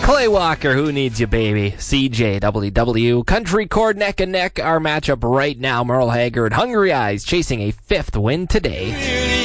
Clay Walker, who needs you, baby? CJWW. Country Chord neck and neck. Our matchup right now. Merle Haggard, Hungry Eyes, chasing a 5th win today.